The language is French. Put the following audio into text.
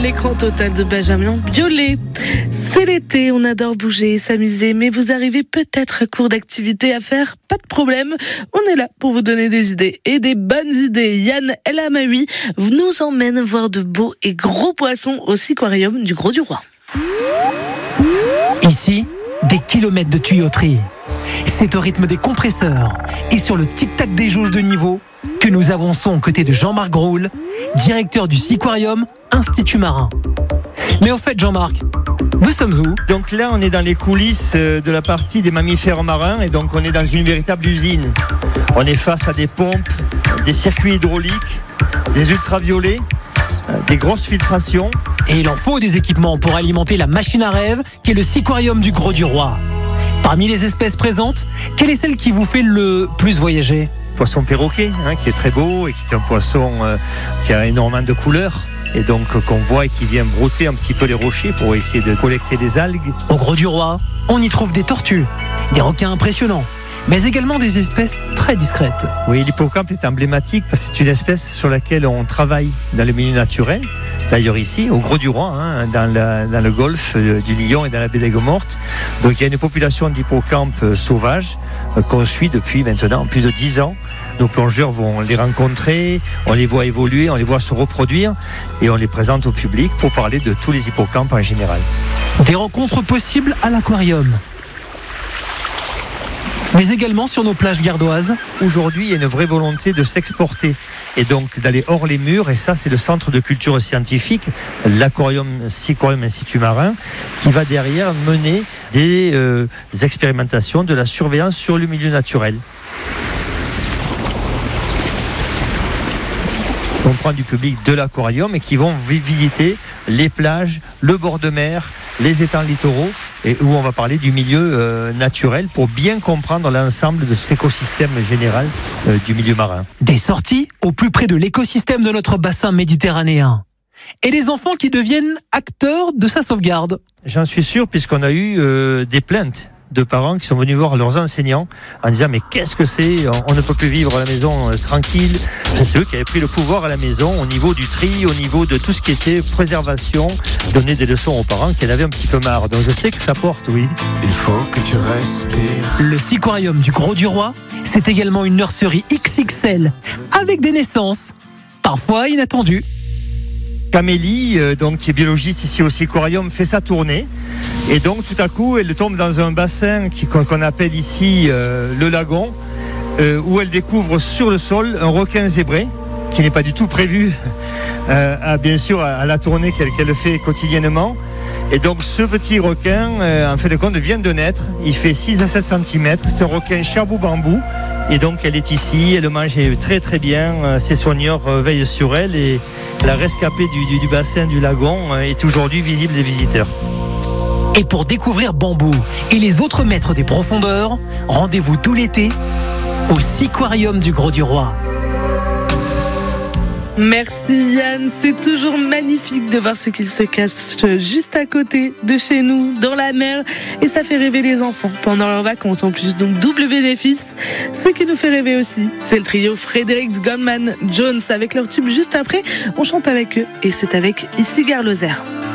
l'écran total de Benjamin Biolay. C'est l'été, on adore bouger, s'amuser, mais vous arrivez peut-être à court d'activités à faire, pas de problème. On est là pour vous donner des idées et des bonnes idées. Yann El Hamaoui nous emmène voir de beaux et gros poissons au Siquarium du Grau du Roi. Ici, des kilomètres de tuyauterie. C'est au rythme des compresseurs et sur le tic-tac des jauges de niveau que nous avançons aux côtés de Jean-Marc Groul, directeur du Siquarium Institut Marin. Mais au fait, Jean-Marc, nous sommes où ? Donc là, on est dans les coulisses de la partie des mammifères marins et donc on est dans une véritable usine. On est face à des pompes, des circuits hydrauliques, des ultraviolets, des grosses filtrations. Et il en faut des équipements pour alimenter la machine à rêve qu'est le Siquarium du Grau du Roi. Parmi les espèces présentes, quelle est celle qui vous fait le plus voyager ? Poisson perroquet, qui est très beau et qui est un poisson qui a énormément de couleurs. Et donc qu'on voit et qui vient brouter un petit peu les rochers pour essayer de collecter des algues. Au Grau du Roi, on y trouve des tortues, des requins impressionnants, mais également des espèces très discrètes. Oui, l'hippocampe est emblématique parce que c'est une espèce sur laquelle on travaille dans le milieu naturel. D'ailleurs ici, au Grau du Roi, dans le golfe du Lion et dans la baie d'Aigues Mortes. Donc il y a une population d'hippocampes sauvages qu'on suit depuis maintenant plus de 10 ans. Nos plongeurs vont les rencontrer, on les voit évoluer, on les voit se reproduire et on les présente au public pour parler de tous les hippocampes en général. Des rencontres possibles à l'aquarium, mais également sur nos plages gardoises. Aujourd'hui, il y a une vraie volonté de s'exporter et donc d'aller hors les murs. Et ça, c'est le centre de culture scientifique, l'aquarium Siquarium Institut Marin, qui va derrière mener des expérimentations, de la surveillance sur le milieu naturel. On prend du public de l'aquarium et qui vont visiter les plages, le bord de mer, les étangs littoraux et où on va parler du milieu naturel pour bien comprendre l'ensemble de cet écosystème général du milieu marin. Des sorties au plus près de l'écosystème de notre bassin méditerranéen. Et des enfants qui deviennent acteurs de sa sauvegarde. J'en suis sûr puisqu'on a eu des plaintes de parents qui sont venus voir leurs enseignants en disant mais qu'est-ce que c'est, on ne peut plus vivre à la maison tranquille. C'est eux qui avaient pris le pouvoir à la maison au niveau du tri, au niveau de tout ce qui était préservation, donner des leçons aux parents qui en avaient un petit peu marre. Donc je sais que ça porte, oui. Il faut que tu respires. Le Siquarium du Grau du Roi, c'est également une nurserie XXL avec des naissances parfois inattendues. Camélie, donc, qui est biologiste ici au Siquarium, fait sa tournée. Et donc, tout à coup, elle tombe dans un bassin qu'on appelle ici le lagon, où elle découvre sur le sol un requin zébré, qui n'est pas du tout prévu, bien sûr, à la tournée qu'elle fait quotidiennement. Et donc, ce petit requin, en fin de compte, vient de naître. Il fait 6 à 7 cm. C'est un requin chabou-bambou. Et donc, elle est ici, elle mange très très bien. Ses soigneurs veillent sur elle et la rescapée du bassin du lagon est aujourd'hui visible des visiteurs. Et pour découvrir Bambou et les autres maîtres des profondeurs, rendez-vous tout l'été au Siquarium du Grau du Roi. Merci Yann, c'est toujours magnifique de voir ce qu'il se cache juste à côté de chez nous, dans la mer, et ça fait rêver les enfants pendant leurs vacances en plus, donc double bénéfice. Ce qui nous fait rêver aussi, c'est le trio Frédéric Goldman Jones avec leur tube juste après, on chante avec eux et c'est avec Ici Gare Lozère.